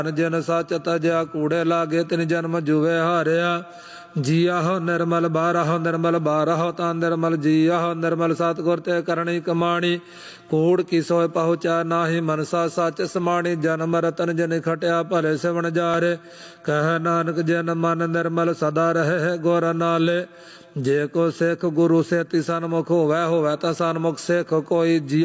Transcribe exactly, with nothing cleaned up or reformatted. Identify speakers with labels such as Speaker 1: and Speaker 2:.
Speaker 1: ਜਿਨ ਸੱਚ ਤਜਿਆ ਕੂੜੇ ਲਾਗੇ ਤਿਨ ਜਨਮ ਜੁਵੇ ਹਾਰਿਆ। ਜੀਆਹੋ ਨਿਰਮਲ ਬਾਰਾਹੋ ਨਿਰਮਲ ਬਾਰਾਹੋ ਤਾਂ ਨਿਰਮਲ ਜੀਆਹੋ ਨਿਰਮਲ ਸਤਿਗੁਰ ਤੇ ਕਰਨੀ ਕਮਾਣੀ। ਕੂੜ ਕੀ ਸੋਇ ਪਹੁੰਚਾ ਨਾਹੀ ਮਨਸਾ ਸੱਚ ਸਮਾਣੀ। ਜਨਮ ਰਤਨ ਜਿਨ ਖਟਿਆ ਭਲੇ ਸਿਵਣ ਜਾਰੇ। ਕਹਿ ਨਾਨਕ ਜਿਨ ਮਨ ਨਿਰਮਲ ਸਦਾ ਰਹੇ ਗੁਰ ਨਾਲੇ। ਜੇ ਕੋ ਸਿੱਖ ਗੁਰੂ ਸੇਤੀ ਸਨਮੁਖ ਹੋਵੈ ਹੋਵੈ ਤਾਂ ਸਨਮੁਖ ਸਿੱਖ ਕੋਈ। ਜੀ